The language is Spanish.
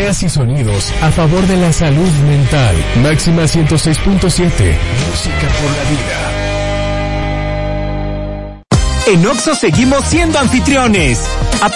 Ideas y sonidos a favor de la salud mental. Máxima 106.7. Música por la vida. En Oxxo seguimos siendo anfitriones.